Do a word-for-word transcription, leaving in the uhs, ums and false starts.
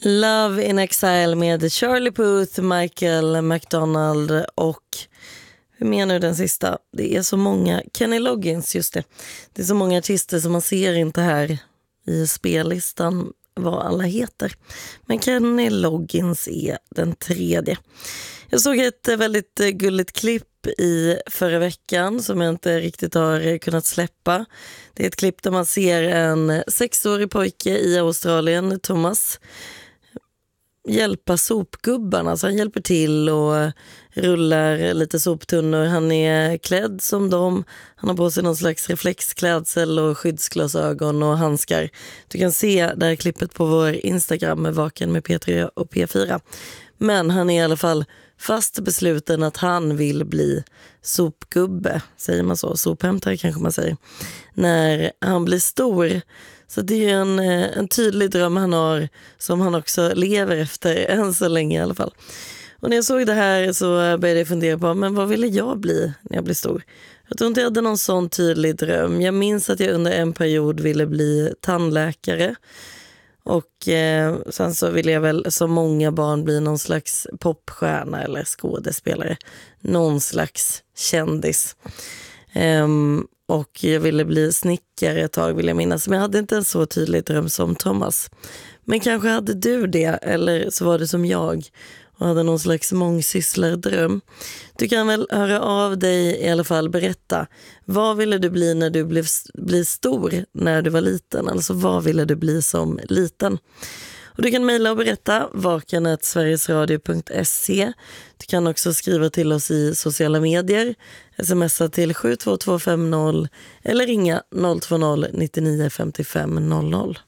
Love in Exile med Charlie Puth, Michael McDonald och hur menar du den sista? Det är så många, Kenny Loggins, just det. Det är så många artister som man ser inte här i spellistan vad alla heter. Men Kenny Loggins är den tredje. Jag såg ett väldigt gulligt klipp i förra veckan som jag inte riktigt har kunnat släppa. Det är ett klipp där man ser en sexårig pojke i Australien, Thomas, hjälpa sopgubbarna. Så han hjälper till och rullar lite soptunnor. Han är klädd som dem. Han har på sig någon slags reflexklädsel och skyddsglasögon och handskar. Du kan se det här klippet på vår Instagram med Vaken med P tre och P fyra. Men han är i alla fall fast besluten att han vill bli sopgubbe, säger man så, sophämtare kanske man säger, när han blir stor. Så det är en, en tydlig dröm han har som han också lever efter än så länge i alla fall. Och när jag såg det här så började jag fundera på, men vad ville jag bli när jag blir stor? Jag tror inte jag hade någon sån tydlig dröm. Jag minns att jag under en period ville bli tandläkare. Och eh, sen så ville jag väl som många barn bli någon slags popstjärna eller skådespelare. Någon slags kändis. Ehm, och jag ville bli snickare ett tag, vill jag minnas. Men jag hade inte en så tydlig dröm som Thomas. Men kanske hade du det, eller så var det som jag och hade någon slags mångsysslardröm. Du kan väl höra av dig i alla fall, berätta. Vad ville du bli när du blev bli stor när du var liten? Alltså vad ville du bli som liten? Och du kan mejla och berätta vaken snabel-a sverigesradio punkt se. Du kan också skriva till oss i sociala medier, smsa till sju två två fem noll eller ringa noll två noll nio nio fem fem noll noll.